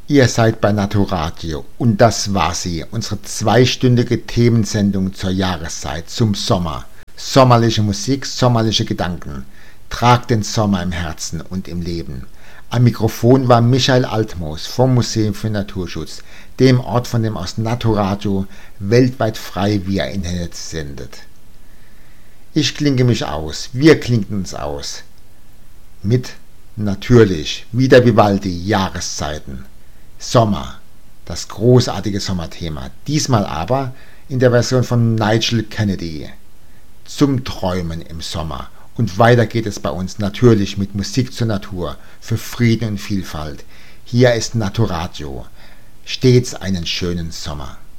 Ihr seid bei Naturadio und das war sie, unsere 2-stündige Themensendung zur Jahreszeit, zum Sommer. Sommerliche Musik, sommerliche Gedanken. Tragt den Sommer im Herzen und im Leben. Am Mikrofon war Michael Altmoos vom Museum für Naturschutz, dem Ort, von dem aus Naturadio weltweit frei via Internet sendet. Ich klinke mich aus, wir klinken uns aus. Mit natürlich, wieder Vivaldi, Jahreszeiten. Sommer, das großartige Sommerthema, diesmal aber in der Version von Nigel Kennedy. Zum Träumen im Sommer. Und weiter geht es bei uns natürlich mit Musik zur Natur, für Frieden und Vielfalt. Hier ist Naturadio. Stets einen schönen Sommer.